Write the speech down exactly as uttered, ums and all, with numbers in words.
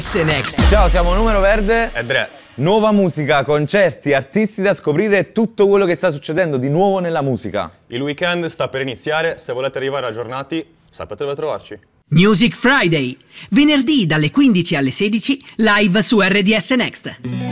Next. Ciao, siamo Numero Verde e Dre. Nuova musica, concerti, artisti da scoprire e tutto quello che sta succedendo di nuovo nella musica. Il weekend sta per iniziare, se volete arrivare aggiornati sapete dove trovarci. Music Friday, venerdì dalle quindici alle sedici, live su R D S Next.